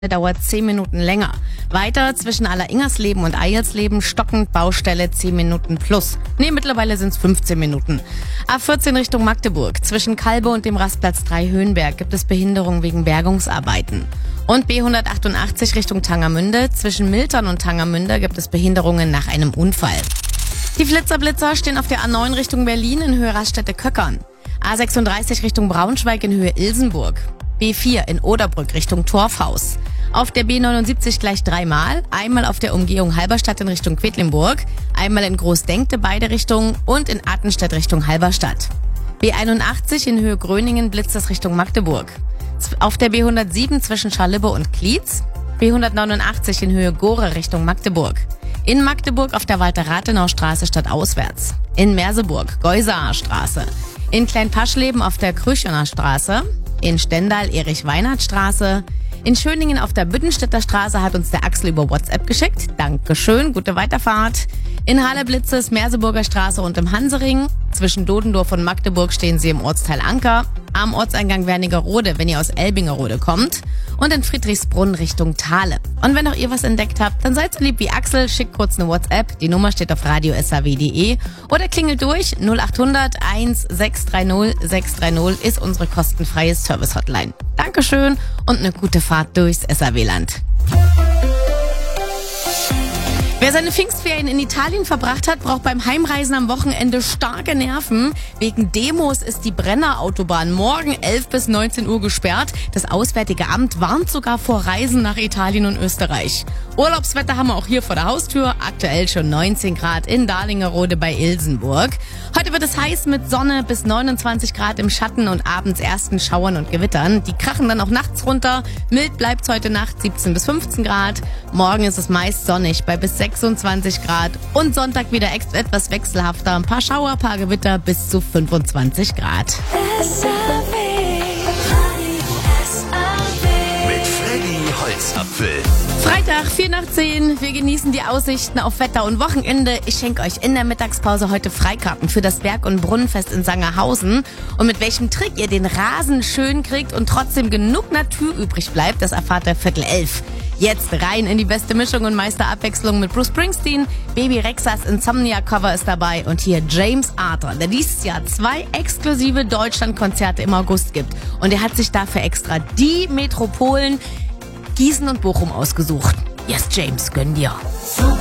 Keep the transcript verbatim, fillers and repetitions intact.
dauert zehn Minuten länger. Weiter zwischen Aller-Ingersleben und Eilsleben stockend Baustelle zehn Minuten plus. Nee, mittlerweile sind es fünfzehn Minuten. A vierzehn Richtung Magdeburg. Zwischen Kalbe und dem Rastplatz drei Höhenberg gibt es Behinderung wegen Bergungsarbeiten. Und B hundertachtundachtzig Richtung Tangermünde. Zwischen Miltern und Tangermünde gibt es Behinderungen nach einem Unfall. Die Flitzer-Blitzer stehen auf der A neun Richtung Berlin in Höhe Raststätte-Köckern. A sechsunddreißig Richtung Braunschweig in Höhe Ilsenburg. B vier in Oderbrück Richtung Torfhaus. Auf der B neunundsiebzig gleich dreimal, einmal auf der Umgehung Halberstadt in Richtung Quedlinburg, einmal in Großdenkte beide Richtungen und in Attenstedt Richtung Halberstadt. B einundachtzig in Höhe Gröningen blitzt es Richtung Magdeburg. Auf der B hundertsieben zwischen Scharlibbe und Klietz, B hundertneunundachtzig in Höhe Gore Richtung Magdeburg. In Magdeburg auf der Walter-Rathenau-Straße stadtauswärts. In Merseburg Geusaer Straße. In Kleinpaschleben auf der Krüchener Straße. In Stendal Erich-Weinert-Straße. In Schöningen auf der Büttenstädter Straße hat uns der Axel über WhatsApp geschickt. Dankeschön, gute Weiterfahrt. In Halle blitzt es Merseburger Straße und im Hansering. Zwischen Dodendorf und Magdeburg stehen sie im Ortsteil Anker. Am Ortseingang Wernigerode, wenn ihr aus Elbingerode kommt. Und in Friedrichsbrunn Richtung Thale. Und wenn auch ihr was entdeckt habt, dann seid so lieb wie Axel, schickt kurz eine WhatsApp. Die Nummer steht auf radio s a w punkt de oder klingelt durch. null achthundert eins sechs drei null sechs drei null ist unsere kostenfreie Service-Hotline. Dankeschön und eine gute Fahrt durchs S A W-Land. Wer seine Pfingstferien in Italien verbracht hat, braucht beim Heimreisen am Wochenende starke Nerven. Wegen Demos ist die Brenner-Autobahn morgen elf bis neunzehn Uhr gesperrt. Das Auswärtige Amt warnt sogar vor Reisen nach Italien und Österreich. Urlaubswetter haben wir auch hier vor der Haustür. Aktuell schon neunzehn Grad in Dahlingerode bei Ilsenburg. Heute wird es heiß mit Sonne bis neunundzwanzig Grad im Schatten und abends ersten Schauern und Gewittern. Die krachen dann auch nachts runter. Mild bleibt's heute Nacht siebzehn bis fünfzehn Grad. Morgen ist es meist sonnig bei bis sechsundzwanzig Grad und Sonntag wieder etwas wechselhafter. Ein paar Schauer, paar Gewitter bis zu fünfundzwanzig Grad. Mit Freddy Holzapfel. Freitag, vier nach zehn. Wir genießen die Aussichten auf Wetter und Wochenende. Ich schenke euch in der Mittagspause heute Freikarten für das Berg- und Brunnenfest in Sangerhausen. Und mit welchem Trick ihr den Rasen schön kriegt und trotzdem genug Natur übrig bleibt, das erfahrt ihr Viertel elf. Jetzt rein in die beste Mischung und Meisterabwechslung mit Bruce Springsteen. Baby Rexas Insomnia-Cover ist dabei und hier James Arthur, der dieses Jahr zwei exklusive Deutschlandkonzerte im August gibt. Und er hat sich dafür extra die Metropolen Gießen und Bochum ausgesucht. Yes, James, gönn dir.